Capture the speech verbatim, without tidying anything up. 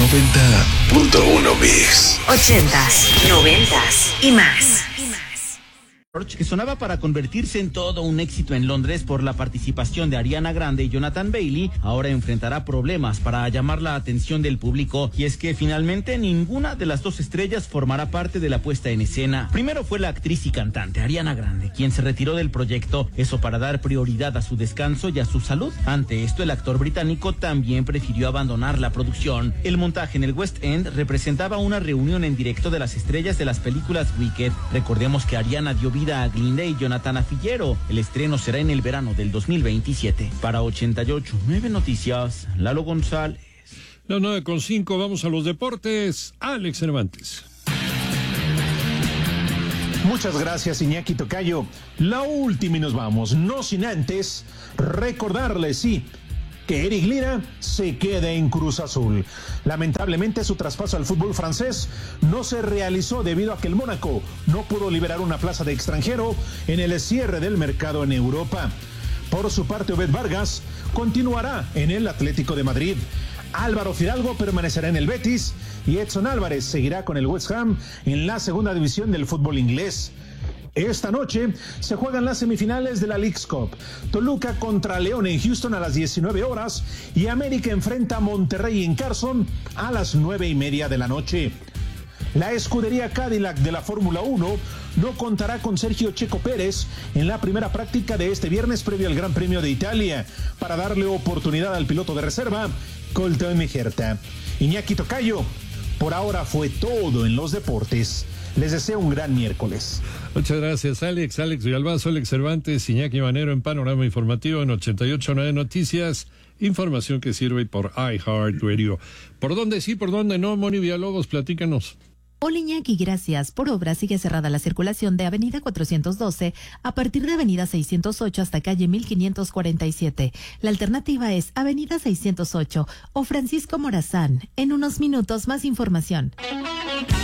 noventa punto uno Mix. Ochentas, noventas y más. Que sonaba para convertirse en todo un éxito en Londres por la participación de Ariana Grande y Jonathan Bailey, ahora enfrentará problemas para llamar la atención del público, y es que finalmente ninguna de las dos estrellas formará parte de la puesta en escena. Primero fue la actriz y cantante Ariana Grande, quien se retiró del proyecto, eso para dar prioridad a su descanso y a su salud. Ante esto, el actor británico también prefirió abandonar la producción. El montaje en el West End representaba una reunión en directo de las estrellas de las películas Wicked. Recordemos que Ariana dio vida a Glyn Day y Jonathan a Figuero. El estreno será en el verano del dos mil veintisiete. Para ochenta y ocho punto nueve Noticias, Lalo González. Las nueve con cinco, vamos a los deportes. Alex Cervantes. Muchas gracias, Iñaki Tocayo. La última y nos vamos, no sin antes recordarles, sí, que Eric Lira se queda en Cruz Azul. Lamentablemente, su traspaso al fútbol francés no se realizó debido a que el Mónaco no pudo liberar una plaza de extranjero en el cierre del mercado en Europa. Por su parte, Obed Vargas continuará en el Atlético de Madrid. Álvaro Fidalgo permanecerá en el Betis y Edson Álvarez seguirá con el West Ham en la segunda división del fútbol inglés. Esta noche se juegan las semifinales de la Leagues Cup. Toluca contra León en Houston a las diecinueve horas y América enfrenta a Monterrey en Carson a las nueve y media de la noche. La escudería Cadillac de la Fórmula uno no contará con Sergio Checo Pérez en la primera práctica de este viernes previo al Gran Premio de Italia para darle oportunidad al piloto de reserva, Colton Mejerta. Iñaki Tocayo, por ahora fue todo en los deportes. Les deseo un gran miércoles. Muchas gracias, Alex. Alex Villalbazo, Alex Cervantes, Iñaki Manero en Panorama Informativo en ochenta y ocho punto nueve Noticias. Información que sirve por iHeartRadio. ¿Por dónde sí, por dónde no? Moni Villalobos, platícanos. Hola Iñaki, gracias. Por obra sigue cerrada la circulación de Avenida cuatrocientos doce a partir de Avenida seiscientos ocho hasta calle mil quinientos cuarenta y siete. La alternativa es Avenida seiscientos ocho o Francisco Morazán. En unos minutos más información.